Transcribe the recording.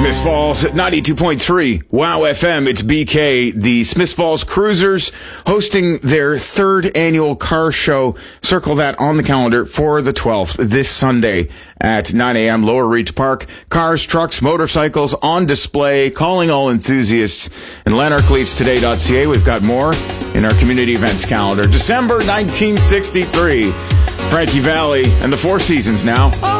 Smiths Falls at 92.3 Wow FM. It's BK. The Smiths Falls Cruisers hosting their third annual car show. Circle that on the calendar for the 12th, this Sunday at 9 a.m. Lower Reach Park. Cars, trucks, motorcycles on display. Calling all enthusiasts. And lanarkleadstoday.ca. We've got more in our community events calendar. December 1963. Frankie Valli and the Four Seasons now.